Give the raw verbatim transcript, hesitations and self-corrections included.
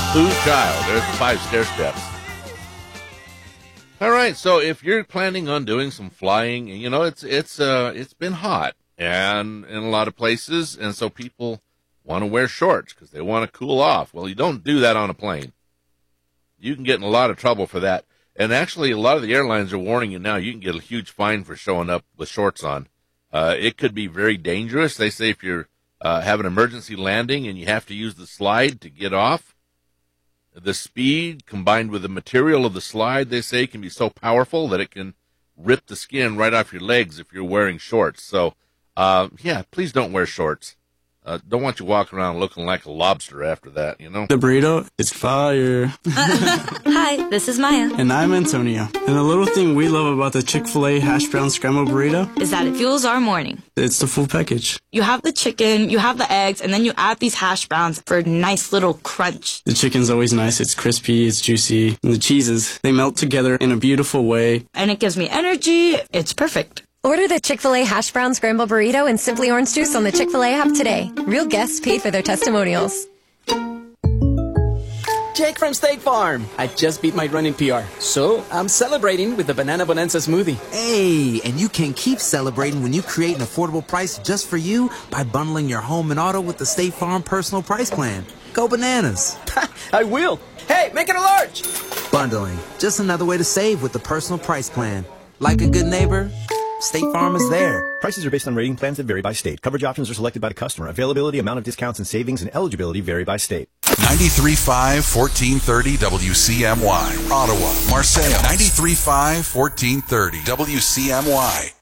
Blue Child. There's the five stair steps. All right, so if you're planning on doing some flying, you know, it's it's uh it's been hot and in a lot of places, and so people want to wear shorts because they want to cool off. Well, you don't do that on a plane. You can get in a lot of trouble for that. And actually, a lot of the airlines are warning you now, you can get a huge fine for showing up with shorts on. Uh, it could be very dangerous. They say if you're uh, have an emergency landing and you have to use the slide to get off, the speed combined with the material of the slide, they say, can be so powerful that it can rip the skin right off your legs if you're wearing shorts. So, uh, yeah, please don't wear shorts. Uh, don't want you walking around looking like a lobster after that, you know? The burrito is fire. Hi, this is Maya. And I'm Antonio. And the little thing we love about the Chick-fil-A hash brown scrambled burrito is that it fuels our morning. It's the full package. You have the chicken, you have the eggs, and then you add these hash browns for a nice little crunch. The chicken's always nice. It's crispy, it's juicy. And the cheeses, they melt together in a beautiful way. And it gives me energy. It's perfect. Order the Chick-fil-A Hash Brown Scramble Burrito and Simply Orange Juice on the Chick-fil-A app today. Real guests paid for their testimonials. Jake from State Farm. I just beat my running P R, so I'm celebrating with the Banana Bonanza smoothie. Hey, and you can keep celebrating when you create an affordable price just for you by bundling your home and auto with the State Farm Personal Price Plan. Go bananas. I will. Hey, make it a large. Bundling. Just another way to save with the Personal Price Plan. Like a good neighbor, State Farm is there. Prices are based on rating plans that vary by state. Coverage options are selected by the customer. Availability, amount of discounts and savings, and eligibility vary by state. ninety-three point five, fourteen thirty W C M Y. Ottawa, Marseille. ninety-three point five, fourteen thirty W C M Y.